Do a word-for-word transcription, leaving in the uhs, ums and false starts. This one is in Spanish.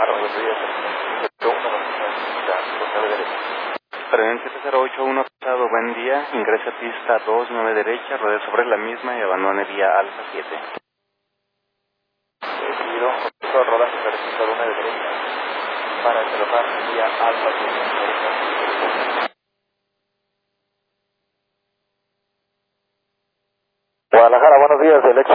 Guadalajara, buenos días. Tren siete cero ocho uno pasado, buen día, ingrese a pista dos, nueve derecha, rodee sobre la misma y abandone vía Alfa siete. Seguido, control rodaje sobre pista uno de derecha, para desalojar vía Alfa siete. Guadalajara, buenos días, del hecho